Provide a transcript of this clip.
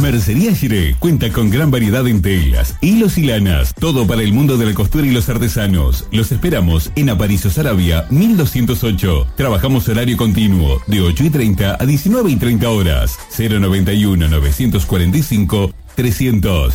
Mercería Giré cuenta con gran variedad en telas, hilos y lanas, todo para el mundo de la costura y los artesanos. Los esperamos en Aparicio Saravia, 1208. Trabajamos horario continuo, de 8:30 a 19:30 horas. 091 945 300.